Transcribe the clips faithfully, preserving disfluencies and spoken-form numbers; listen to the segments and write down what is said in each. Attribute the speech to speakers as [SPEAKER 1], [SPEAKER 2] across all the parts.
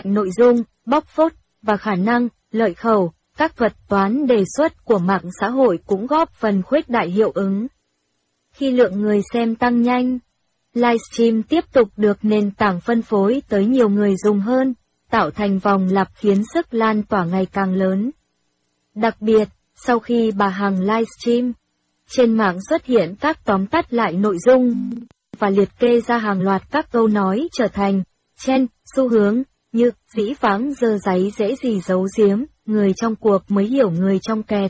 [SPEAKER 1] nội dung, bóc phốt, và khả năng, lợi khẩu, các thuật toán đề xuất của mạng xã hội cũng góp phần khuếch đại hiệu ứng. Khi lượng người xem tăng nhanh, livestream tiếp tục được nền tảng phân phối tới nhiều người dùng hơn, tạo thành vòng lặp khiến sức lan tỏa ngày càng lớn. Đặc biệt, sau khi bà Hằng livestream, trên mạng xuất hiện các tóm tắt lại nội dung và liệt kê ra hàng loạt các câu nói trở thành trend, xu hướng, như dĩ vãng dơ giấy dễ gì giấu giếm, người trong cuộc mới hiểu người trong kẹt.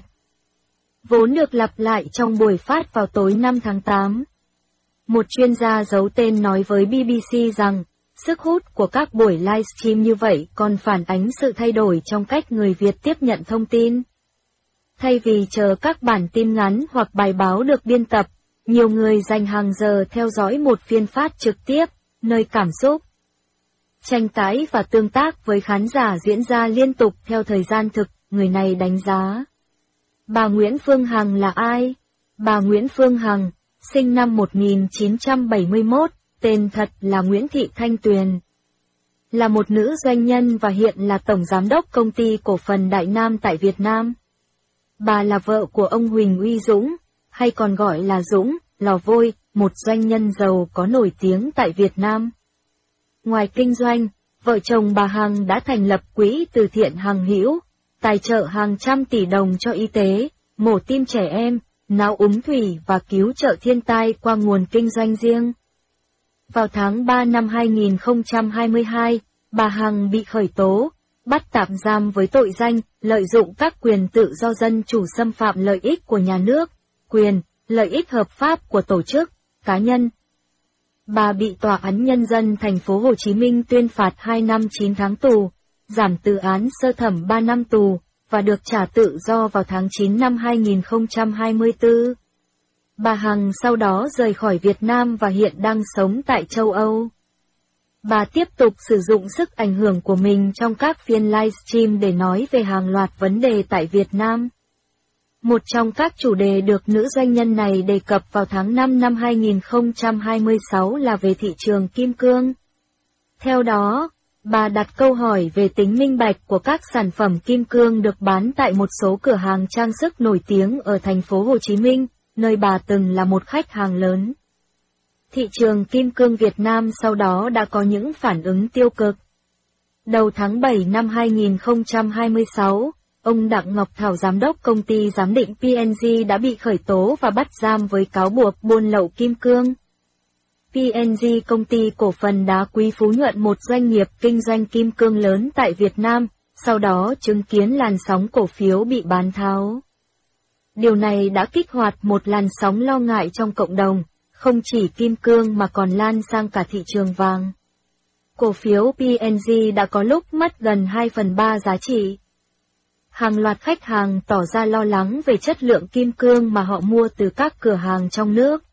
[SPEAKER 1] Vốn được lặp lại trong buổi phát vào tối năm tháng tám. Một chuyên gia giấu tên nói với bê bê xê rằng, sức hút của các buổi livestream như vậy còn phản ánh sự thay đổi trong cách người Việt tiếp nhận thông tin. Thay vì chờ các bản tin ngắn hoặc bài báo được biên tập, nhiều người dành hàng giờ theo dõi một phiên phát trực tiếp, nơi cảm xúc, tranh cãi và tương tác với khán giả diễn ra liên tục theo thời gian thực, người này đánh giá. Bà Nguyễn Phương Hằng là ai? Bà Nguyễn Phương Hằng, sinh năm một nghìn chín trăm bảy mươi mốt, tên thật là Nguyễn Thị Thanh Tuyền. Là một nữ doanh nhân và hiện là Tổng Giám đốc Công ty Cổ phần Đại Nam tại Việt Nam. Bà là vợ của ông Huỳnh Uy Dũng, hay còn gọi là Dũng, Lò Vôi, một doanh nhân giàu có nổi tiếng tại Việt Nam. Ngoài kinh doanh, vợ chồng bà Hằng đã thành lập quỹ từ thiện Hằng Hữu, tài trợ hàng trăm tỷ đồng cho y tế, mổ tim trẻ em, não úng thủy và cứu trợ thiên tai qua nguồn kinh doanh riêng. Vào tháng ba năm hai nghìn không trăm hai mươi hai, bà Hằng bị khởi tố, bắt tạm giam với tội danh lợi dụng các quyền tự do dân chủ xâm phạm lợi ích của nhà nước, quyền, lợi ích hợp pháp của tổ chức, cá nhân. Bà bị Tòa án Nhân dân thành phố Hồ Chí Minh tuyên phạt hai năm chín tháng tù, giảm từ án sơ thẩm ba năm tù, và được trả tự do vào tháng chín năm hai nghìn không trăm hai mươi tư. Bà Hằng sau đó rời khỏi Việt Nam và hiện đang sống tại châu Âu. Bà tiếp tục sử dụng sức ảnh hưởng của mình trong các phiên livestream để nói về hàng loạt vấn đề tại Việt Nam. Một trong các chủ đề được nữ doanh nhân này đề cập vào tháng năm năm hai nghìn không trăm hai mươi sáu là về thị trường kim cương. Theo đó, bà đặt câu hỏi về tính minh bạch của các sản phẩm kim cương được bán tại một số cửa hàng trang sức nổi tiếng ở thành phố Hồ Chí Minh, nơi bà từng là một khách hàng lớn. Thị trường kim cương Việt Nam sau đó đã có những phản ứng tiêu cực. Đầu tháng bảy năm hai nghìn không trăm hai mươi sáu, ông Đặng Ngọc Thảo giám đốc công ty giám định pê en giê đã bị khởi tố và bắt giam với cáo buộc buôn lậu kim cương. pê en giê công ty cổ phần đá quý Phú Nhuận, một doanh nghiệp kinh doanh kim cương lớn tại Việt Nam, sau đó chứng kiến làn sóng cổ phiếu bị bán tháo. Điều này đã kích hoạt một làn sóng lo ngại trong cộng đồng, không chỉ kim cương mà còn lan sang cả thị trường vàng. Cổ phiếu pê en giê đã có lúc mất gần hai phần ba giá trị. Hàng loạt khách hàng tỏ ra lo lắng về chất lượng kim cương mà họ mua từ các cửa hàng trong nước.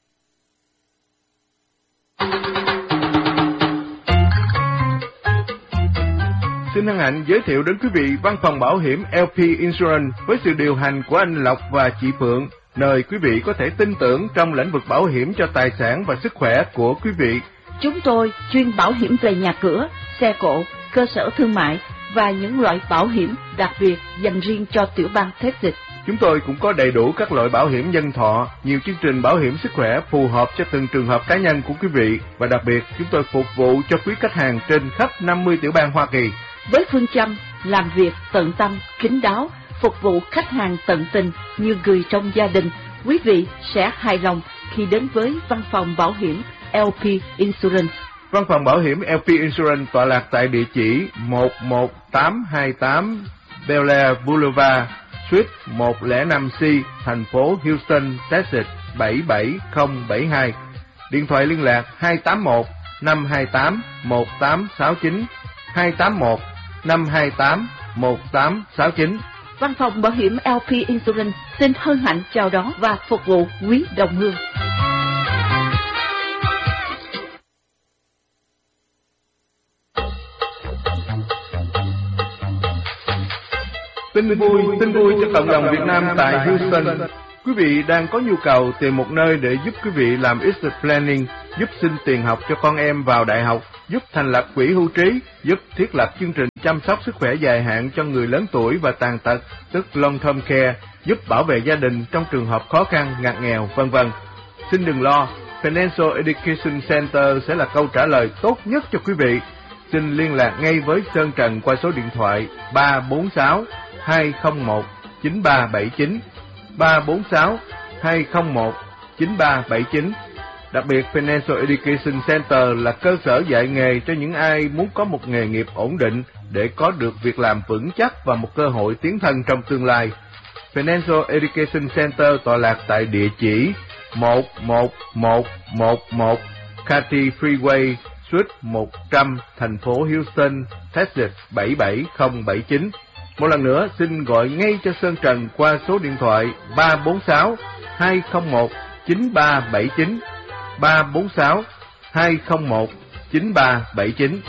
[SPEAKER 2] Xin hân hạnh giới thiệu đến quý vị văn phòng bảo hiểm lờ pê Insurance với sự điều hành của anh Lộc và chị Phượng, nơi quý vị có thể tin tưởng trong lĩnh vực bảo hiểm cho tài sản và sức khỏe của quý vị.
[SPEAKER 3] Chúng tôi chuyên bảo hiểm về nhà cửa, xe cộ, cơ sở thương mại và những loại bảo hiểm đặc biệt dành riêng cho tiểu bang Texas.
[SPEAKER 2] Chúng tôi cũng có đầy đủ các loại bảo hiểm nhân thọ, nhiều chương trình bảo hiểm sức khỏe phù hợp cho từng trường hợp cá nhân của quý vị, và đặc biệt chúng tôi phục vụ cho quý khách hàng trên khắp năm mươi tiểu bang Hoa Kỳ.
[SPEAKER 3] Với phương châm làm việc tận tâm, kín đáo, phục vụ khách hàng tận tình như người trong gia đình, quý vị sẽ hài lòng khi đến với văn phòng bảo hiểm lờ pê Insurance.
[SPEAKER 2] Văn phòng bảo hiểm lờ pê Insurance tọa lạc tại địa chỉ một một tám hai tám Bel Air Boulevard, Suite một không năm C, thành phố Houston, Texas bảy bảy không bảy hai. Điện thoại liên lạc hai tám một năm hai tám một tám sáu chín, hai tám một năm hai tám một tám sáu chín.
[SPEAKER 3] Văn phòng bảo hiểm lờ pê Insurance xin hân hạnh chào đón và phục vụ quý đồng hương.
[SPEAKER 2] Tin vui, tin vui cho cộng đồng Việt Nam tại Houston. Quý vị đang có nhu cầu tìm một nơi để giúp quý vị làm estate planning, giúp xin tiền học cho con em vào đại học, giúp thành lập quỹ hưu trí, giúp thiết lập chương trình chăm sóc sức khỏe dài hạn cho người lớn tuổi và tàn tật, tức long term care, giúp bảo vệ gia đình trong trường hợp khó khăn, ngặt nghèo, vân vân. Xin đừng lo, Financial Education Center sẽ là câu trả lời tốt nhất cho quý vị. Xin liên lạc ngay với Sơn Trần qua số điện thoại ba bốn sáu hai không một chín ba bảy chín, ba bốn sáu hai không một chín ba bảy chín. Đặc biệt, Financial Education Center là cơ sở dạy nghề cho những ai muốn có một nghề nghiệp ổn định để có được việc làm vững chắc và một cơ hội tiến thân trong tương lai. Financial Education Center tọa lạc tại địa chỉ một một một một một Cathy Freeway, Suite một trăm, thành phố Houston, Texas bảy bảy không bảy chín. Một lần nữa, xin gọi ngay cho Sơn Trần qua số điện thoại ba bốn sáu hai không một chín ba bảy chín, ba bốn sáu hai không một chín ba bảy chín.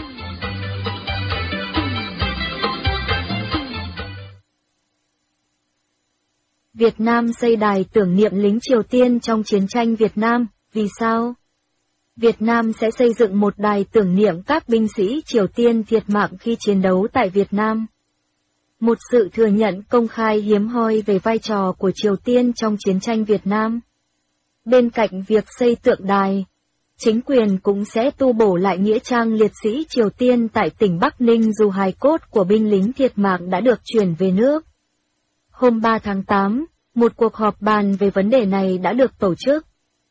[SPEAKER 1] Việt Nam xây đài tưởng niệm lính Triều Tiên trong chiến tranh Việt Nam, vì sao? Việt Nam sẽ xây dựng một đài tưởng niệm các binh sĩ Triều Tiên thiệt mạng khi chiến đấu tại Việt Nam. Một sự thừa nhận công khai hiếm hoi về vai trò của Triều Tiên trong chiến tranh Việt Nam. Bên cạnh việc xây tượng đài, chính quyền cũng sẽ tu bổ lại nghĩa trang liệt sĩ Triều Tiên tại tỉnh Bắc Ninh dù hài cốt của binh lính thiệt mạng đã được chuyển về nước. Hôm ba tháng tám, một cuộc họp bàn về vấn đề này đã được tổ chức.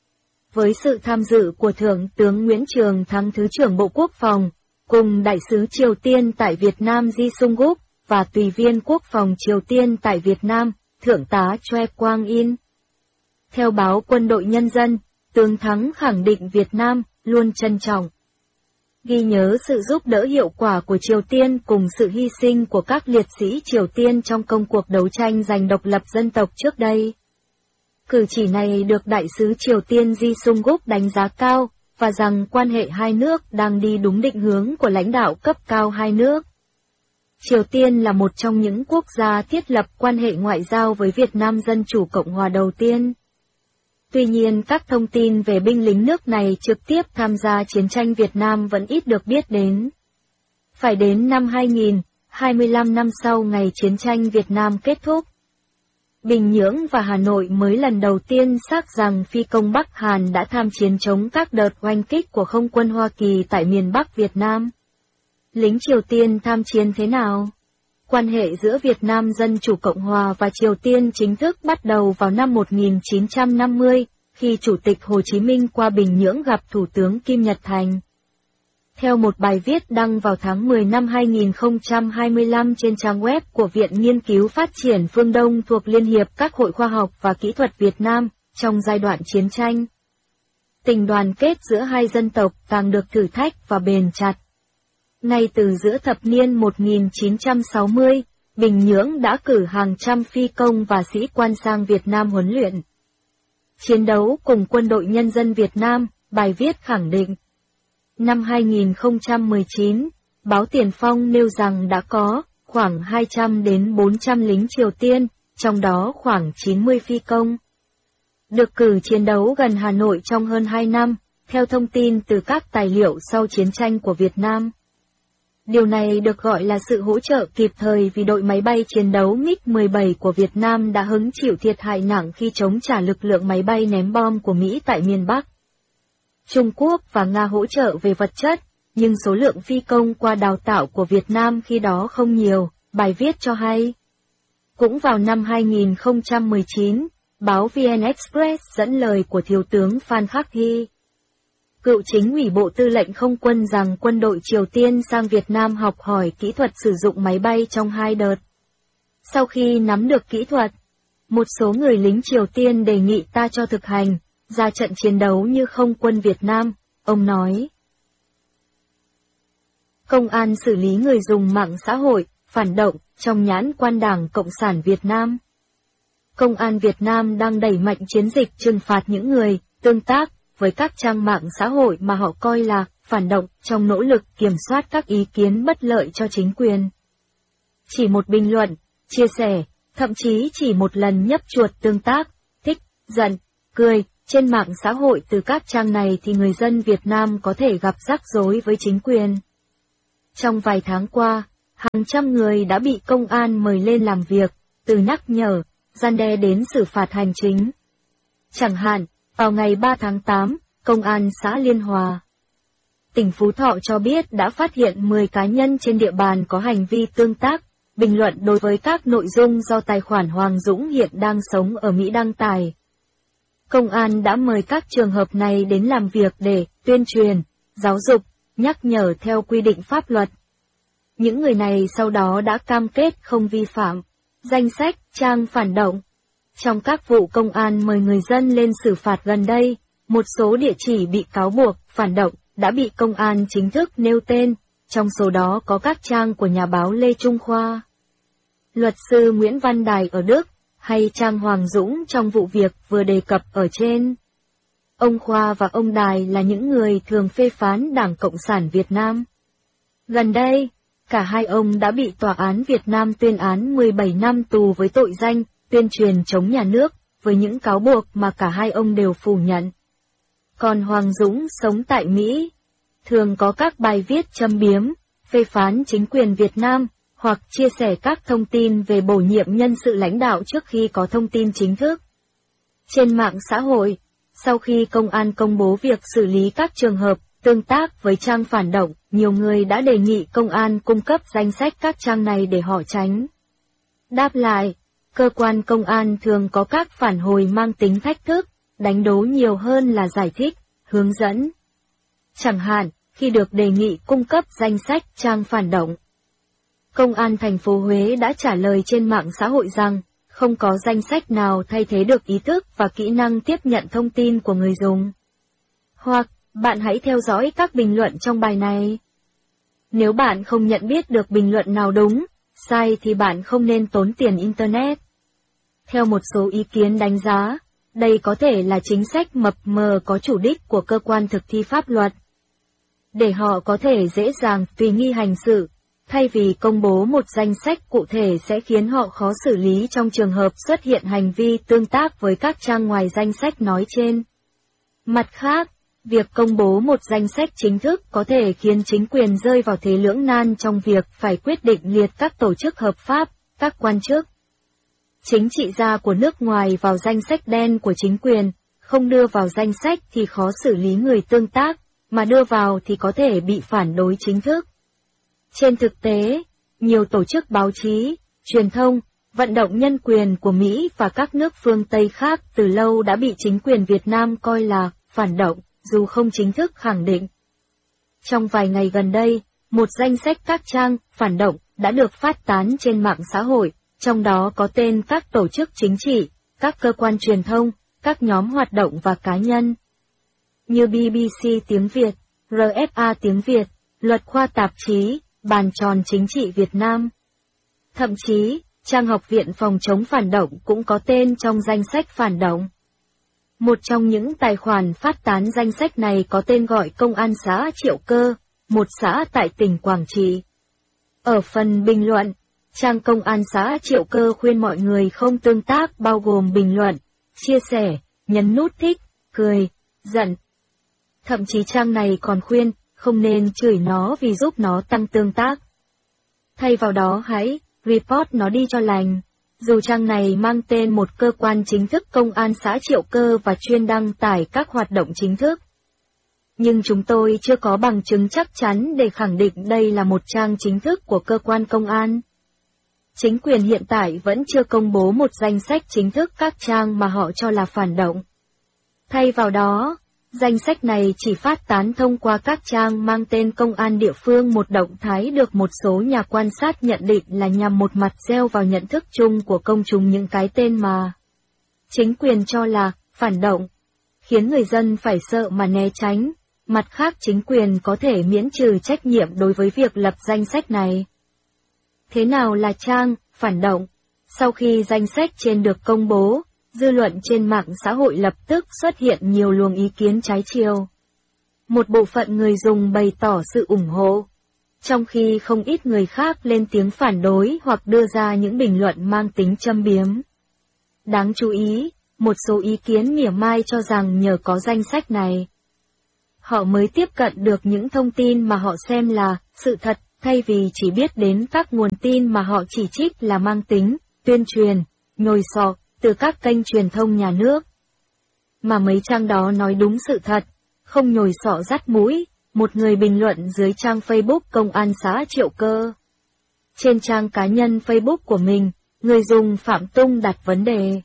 [SPEAKER 1] Với sự tham dự của Thượng tướng Nguyễn Trường Thắng Thứ trưởng Bộ Quốc phòng, cùng Đại sứ Triều Tiên tại Việt Nam Ji Sung-guk và Tùy viên Quốc phòng Triều Tiên tại Việt Nam, Thượng tá Choi Kwang-in. Theo báo Quân đội Nhân dân, tướng Thắng khẳng định Việt Nam luôn trân trọng, ghi nhớ sự giúp đỡ hiệu quả của Triều Tiên cùng sự hy sinh của các liệt sĩ Triều Tiên trong công cuộc đấu tranh giành độc lập dân tộc trước đây. Cử chỉ này được Đại sứ Triều Tiên Ji Sung-guk đánh giá cao, và rằng quan hệ hai nước đang đi đúng định hướng của lãnh đạo cấp cao hai nước. Triều Tiên là một trong những quốc gia thiết lập quan hệ ngoại giao với Việt Nam Dân Chủ Cộng Hòa đầu tiên. Tuy nhiên, các thông tin về binh lính nước này trực tiếp tham gia chiến tranh Việt Nam vẫn ít được biết đến. Phải đến năm hai nghìn, hai mươi lăm năm sau ngày chiến tranh Việt Nam kết thúc, Bình Nhưỡng và Hà Nội mới lần đầu tiên xác rằng phi công Bắc Hàn đã tham chiến chống các đợt oanh kích của không quân Hoa Kỳ tại miền Bắc Việt Nam. Lính Triều Tiên tham chiến thế nào? Quan hệ giữa Việt Nam Dân Chủ Cộng Hòa và Triều Tiên chính thức bắt đầu vào năm một nghìn chín trăm năm mươi, khi Chủ tịch Hồ Chí Minh qua Bình Nhưỡng gặp Thủ tướng Kim Nhật Thành. Theo một bài viết đăng vào tháng mười năm hai nghìn không trăm hai mươi lăm trên trang web của Viện Nghiên cứu Phát triển Phương Đông thuộc Liên hiệp các hội khoa học và kỹ thuật Việt Nam, trong giai đoạn chiến tranh, tình đoàn kết giữa hai dân tộc càng được thử thách và bền chặt. Ngay từ giữa thập niên một nghìn chín trăm sáu mươi, Bình Nhưỡng đã cử hàng trăm phi công và sĩ quan sang Việt Nam huấn luyện, chiến đấu cùng Quân đội Nhân dân Việt Nam, bài viết khẳng định. Năm hai nghìn không trăm mười chín, báo Tiền Phong nêu rằng đã có khoảng hai trăm đến bốn trăm lính Triều Tiên, trong đó khoảng chín mươi phi công, được cử chiến đấu gần Hà Nội trong hơn hai năm, theo thông tin từ các tài liệu sau chiến tranh của Việt Nam. Điều này được gọi là sự hỗ trợ kịp thời vì đội máy bay chiến đấu MiG mười bảy của Việt Nam đã hứng chịu thiệt hại nặng khi chống trả lực lượng máy bay ném bom của Mỹ tại miền Bắc. Trung Quốc và Nga hỗ trợ về vật chất, nhưng số lượng phi công qua đào tạo của Việt Nam khi đó không nhiều, bài viết cho hay. Cũng vào năm hai nghìn không trăm mười chín, báo vê en Express dẫn lời của Thiếu tướng Phan Khắc Hy, cựu chính ủy Bộ Tư lệnh Không quân rằng quân đội Triều Tiên sang Việt Nam học hỏi kỹ thuật sử dụng máy bay trong hai đợt. Sau khi nắm được kỹ thuật, một số người lính Triều Tiên đề nghị ta cho thực hành, ra trận chiến đấu như không quân Việt Nam, ông nói. Công an xử lý người dùng mạng xã hội, phản động, trong nhãn quan Đảng Cộng sản Việt Nam. Công an Việt Nam đang đẩy mạnh chiến dịch trừng phạt những người, tương tác, với các trang mạng xã hội mà họ coi là phản động trong nỗ lực kiểm soát các ý kiến bất lợi cho chính quyền. Chỉ một bình luận, chia sẻ, thậm chí chỉ một lần nhấp chuột tương tác, thích giận, cười. Trên mạng xã hội từ các trang này thì người dân Việt Nam có thể gặp rắc rối với chính quyền. Trong vài tháng qua, hàng trăm người đã bị công an mời lên làm việc, từ nhắc nhở, răn đe đến xử phạt hành chính. Chẳng hạn, vào ngày ba tháng tám, Công an xã Liên Hòa, tỉnh Phú Thọ cho biết đã phát hiện mười cá nhân trên địa bàn có hành vi tương tác, bình luận đối với các nội dung do tài khoản Hoàng Dũng hiện đang sống ở Mỹ đăng tải. Công an đã mời các trường hợp này đến làm việc để tuyên truyền, giáo dục, nhắc nhở theo quy định pháp luật. Những người này sau đó đã cam kết không vi phạm danh sách trang phản động. Trong các vụ công an mời người dân lên xử phạt gần đây, một số địa chỉ bị cáo buộc phản động đã bị công an chính thức nêu tên, trong số đó có các trang của nhà báo Lê Trung Khoa, luật sư Nguyễn Văn Đài ở Đức, hay trang Hoàng Dũng trong vụ việc vừa đề cập ở trên. Ông Khoa và ông Đài là những người thường phê phán Đảng Cộng sản Việt Nam. Gần đây, cả hai ông đã bị Tòa án Việt Nam tuyên án mười bảy năm tù với tội danh tuyên truyền chống nhà nước, với những cáo buộc mà cả hai ông đều phủ nhận. Còn Hoàng Dũng sống tại Mỹ, thường có các bài viết châm biếm, phê phán chính quyền Việt Nam, hoặc chia sẻ các thông tin về bổ nhiệm nhân sự lãnh đạo trước khi có thông tin chính thức. Trên mạng xã hội, sau khi công an công bố việc xử lý các trường hợp tương tác với trang phản động, nhiều người đã đề nghị công an cung cấp danh sách các trang này để họ tránh. Đáp lại, cơ quan công an thường có các phản hồi mang tính thách thức, đánh đố nhiều hơn là giải thích, hướng dẫn. Chẳng hạn, khi được đề nghị cung cấp danh sách trang phản động, Công an thành phố Huế đã trả lời trên mạng xã hội rằng, không có danh sách nào thay thế được ý thức và kỹ năng tiếp nhận thông tin của người dùng. Hoặc, bạn hãy theo dõi các bình luận trong bài này. Nếu bạn không nhận biết được bình luận nào đúng, sai thì bạn không nên tốn tiền Internet. Theo một số ý kiến đánh giá, đây có thể là chính sách mập mờ có chủ đích của cơ quan thực thi pháp luật, để họ có thể dễ dàng tùy nghi hành sự, thay vì công bố một danh sách cụ thể sẽ khiến họ khó xử lý trong trường hợp xuất hiện hành vi tương tác với các trang ngoài danh sách nói trên. Mặt khác, việc công bố một danh sách chính thức có thể khiến chính quyền rơi vào thế lưỡng nan trong việc phải quyết định liệt các tổ chức hợp pháp, các quan chức chính trị gia của nước ngoài vào danh sách đen của chính quyền, không đưa vào danh sách thì khó xử lý người tương tác, mà đưa vào thì có thể bị phản đối chính thức. Trên thực tế, nhiều tổ chức báo chí, truyền thông, vận động nhân quyền của Mỹ và các nước phương Tây khác từ lâu đã bị chính quyền Việt Nam coi là phản động, dù không chính thức khẳng định. Trong vài ngày gần đây, một danh sách các trang phản động đã được phát tán trên mạng xã hội, trong đó có tên các tổ chức chính trị, các cơ quan truyền thông, các nhóm hoạt động và cá nhân, như bê bê xê tiếng Việt, rờ ép a tiếng Việt, Luật khoa tạp chí, Bàn tròn chính trị Việt Nam. Thậm chí, trang Học viện Phòng chống phản động cũng có tên trong danh sách phản động. Một trong những tài khoản phát tán danh sách này có tên gọi Công an xã Triệu Cơ, một xã tại tỉnh Quảng Trị. Ở phần bình luận, trang Công an xã Triệu Cơ khuyên mọi người không tương tác bao gồm bình luận, chia sẻ, nhấn nút thích, cười, giận. Thậm chí trang này còn khuyên, không nên chửi nó vì giúp nó tăng tương tác. Thay vào đó hãy report nó đi cho lành. Dù trang này mang tên một cơ quan chính thức Công an xã Triệu Cơ và chuyên đăng tải các hoạt động chính thức, nhưng chúng tôi chưa có bằng chứng chắc chắn để khẳng định đây là một trang chính thức của cơ quan công an. Chính quyền hiện tại vẫn chưa công bố một danh sách chính thức các trang mà họ cho là phản động. Thay vào đó, danh sách này chỉ phát tán thông qua các trang mang tên công an địa phương, một động thái được một số nhà quan sát nhận định là nhằm một mặt gieo vào nhận thức chung của công chúng những cái tên mà chính quyền cho là phản động, khiến người dân phải sợ mà né tránh. Mặt khác, chính quyền có thể miễn trừ trách nhiệm đối với việc lập danh sách này. Thế nào là trang phản động? Sau khi danh sách trên được công bố, dư luận trên mạng xã hội lập tức xuất hiện nhiều luồng ý kiến trái chiều. Một bộ phận người dùng bày tỏ sự ủng hộ, trong khi không ít người khác lên tiếng phản đối hoặc đưa ra những bình luận mang tính châm biếm. Đáng chú ý, một số ý kiến mỉa mai cho rằng nhờ có danh sách này, họ mới tiếp cận được những thông tin mà họ xem là sự thật, thay vì chỉ biết đến các nguồn tin mà họ chỉ trích là mang tính tuyên truyền, nhồi sọ, từ các kênh truyền thông nhà nước. Mà mấy trang đó nói đúng sự thật, không nhồi sọ dắt mũi, một người bình luận dưới trang Facebook Công an xã Triệu Cơ. Trên trang cá nhân Facebook của mình, người dùng Phạm Tung đặt vấn đề.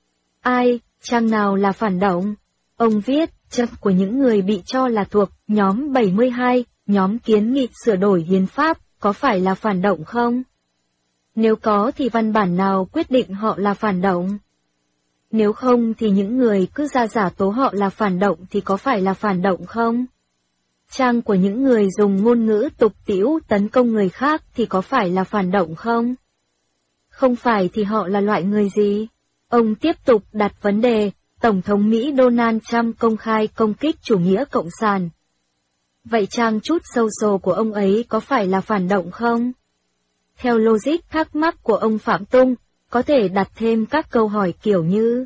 [SPEAKER 1] Ai, trang nào là phản động? Ông viết, chất của những người bị cho là thuộc nhóm bảy mươi hai, nhóm kiến nghị sửa đổi hiến pháp, có phải là phản động không? Nếu có thì văn bản nào quyết định họ là phản động? Nếu không thì những người cứ ra giả tố họ là phản động thì có phải là phản động không? Trang của những người dùng ngôn ngữ tục tĩu tấn công người khác thì có phải là phản động không? Không phải thì họ là loại người gì? Ông tiếp tục đặt vấn đề, Tổng thống Mỹ Donald Trump công khai công kích chủ nghĩa cộng sản. Vậy trang chút social của ông ấy có phải là phản động không? Theo logic thắc mắc của ông Phạm Tung, có thể đặt thêm các câu hỏi kiểu như: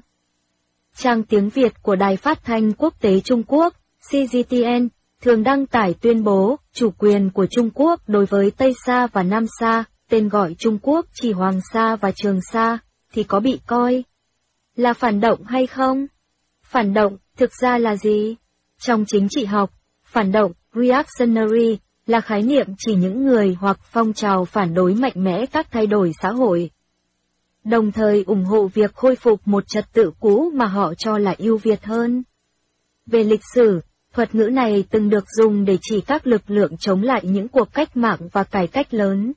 [SPEAKER 1] trang tiếng Việt của Đài Phát thanh Quốc tế Trung Quốc, xê giê tê en, thường đăng tải tuyên bố chủ quyền của Trung Quốc đối với Tây Sa và Nam Sa, tên gọi Trung Quốc chỉ Hoàng Sa và Trường Sa, thì có bị coi là phản động hay không? Phản động thực ra là gì? Trong chính trị học, phản động, reactionary, là khái niệm chỉ những người hoặc phong trào phản đối mạnh mẽ các thay đổi xã hội, đồng thời ủng hộ việc khôi phục một trật tự cũ mà họ cho là ưu việt hơn. Về lịch sử, thuật ngữ này từng được dùng để chỉ các lực lượng chống lại những cuộc cách mạng và cải cách lớn.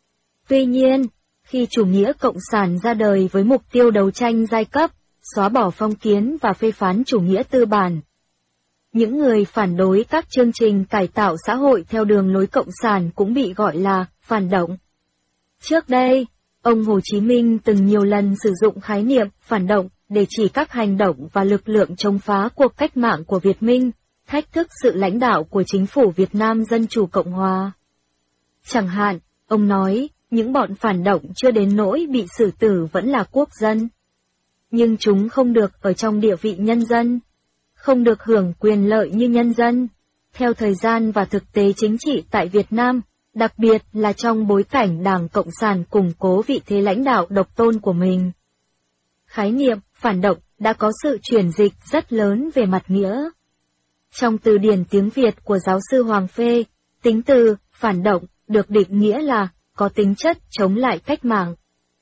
[SPEAKER 1] Tuy nhiên, khi chủ nghĩa cộng sản ra đời với mục tiêu đấu tranh giai cấp, xóa bỏ phong kiến và phê phán chủ nghĩa tư bản, những người phản đối các chương trình cải tạo xã hội theo đường lối cộng sản cũng bị gọi là phản động. Trước đây, ông Hồ Chí Minh từng nhiều lần sử dụng khái niệm phản động để chỉ các hành động và lực lượng chống phá cuộc cách mạng của Việt Minh, thách thức sự lãnh đạo của chính phủ Việt Nam Dân Chủ Cộng Hòa. Chẳng hạn, ông nói, những bọn phản động chưa đến nỗi bị xử tử vẫn là quốc dân. Nhưng chúng không được ở trong địa vị nhân dân, không được hưởng quyền lợi như nhân dân. Theo thời gian và thực tế chính trị tại Việt Nam, đặc biệt là trong bối cảnh Đảng Cộng sản củng cố vị thế lãnh đạo độc tôn của mình, khái niệm phản động đã có sự chuyển dịch rất lớn về mặt nghĩa. Trong từ điển tiếng Việt của giáo sư Hoàng Phê, tính từ phản động được định nghĩa là có tính chất chống lại cách mạng,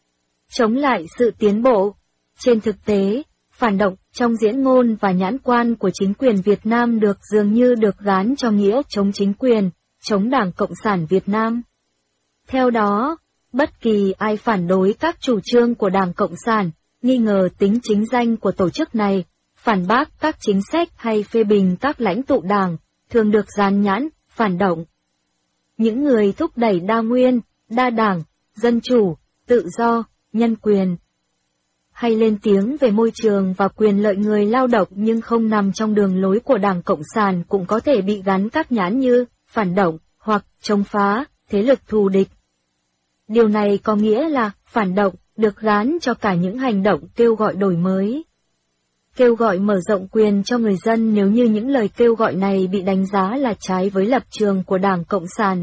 [SPEAKER 1] chống lại sự tiến bộ. Trên thực tế, phản động trong diễn ngôn và nhãn quan của chính quyền Việt Nam được dường như được gán cho nghĩa chống chính quyền, chống Đảng Cộng sản Việt Nam. Theo đó, bất kỳ ai phản đối các chủ trương của Đảng Cộng sản, nghi ngờ tính chính danh của tổ chức này, phản bác các chính sách hay phê bình các lãnh tụ Đảng, thường được dán nhãn phản động. Những người thúc đẩy đa nguyên, đa đảng, dân chủ, tự do, nhân quyền, hay lên tiếng về môi trường và quyền lợi người lao động nhưng không nằm trong đường lối của Đảng Cộng sản cũng có thể bị gắn các nhãn như phản động hoặc chống phá, thế lực thù địch. Điều này có nghĩa là phản động được gán cho cả những hành động kêu gọi đổi mới, kêu gọi mở rộng quyền cho người dân nếu như những lời kêu gọi này bị đánh giá là trái với lập trường của Đảng Cộng sản.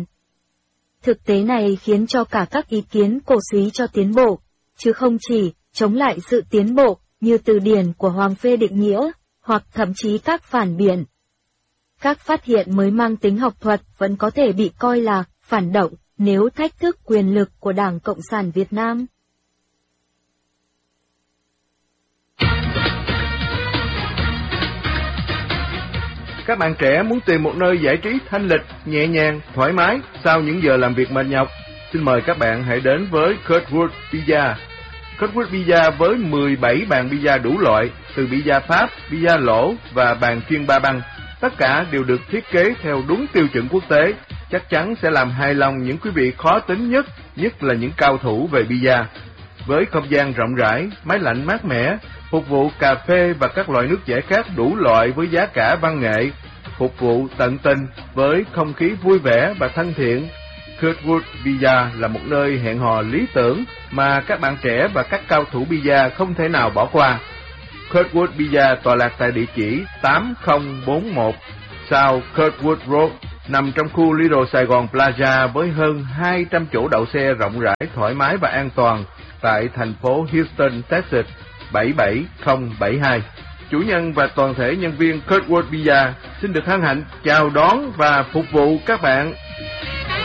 [SPEAKER 1] Thực tế này khiến cho cả các ý kiến cổ suý cho tiến bộ, chứ không chỉ chống lại sự tiến bộ như từ điển của Hoàng Phê định nghĩa, hoặc thậm chí các phản biện. Các phát hiện mới mang tính học thuật vẫn có thể bị coi là phản động nếu thách thức quyền lực của Đảng Cộng sản Việt Nam.
[SPEAKER 2] Các bạn trẻ muốn tìm một nơi giải trí thanh lịch, nhẹ nhàng, thoải mái sau những giờ làm việc mệt nhọc, xin mời các bạn hãy đến với Kurtwood Pizza. Kurtwood Pizza với mười bảy bàn pizza đủ loại, từ pizza Pháp, pizza lỗ và bàn chuyên ba băng. Tất cả đều được thiết kế theo đúng tiêu chuẩn quốc tế, chắc chắn sẽ làm hài lòng những quý vị khó tính nhất, nhất là những cao thủ về pizza. Với không gian rộng rãi, máy lạnh mát mẻ, phục vụ cà phê và các loại nước giải khát đủ loại với giá cả văn nghệ, phục vụ tận tình với không khí vui vẻ và thân thiện. Kurtwood Pizza là một nơi hẹn hò lý tưởng mà các bạn trẻ và các cao thủ pizza không thể nào bỏ qua. Kurtwood Pizza tọa lạc tại địa chỉ tám không bốn mốt South Kurtwood Road, nằm trong khu Little Sài Gòn Plaza với hơn hai trăm chỗ đậu xe rộng rãi, thoải mái và an toàn tại thành phố Houston, Texas bảy bảy không bảy hai. Chủ nhân và toàn thể nhân viên Kurtwood Pizza xin được hân hạnh chào đón và phục vụ các bạn.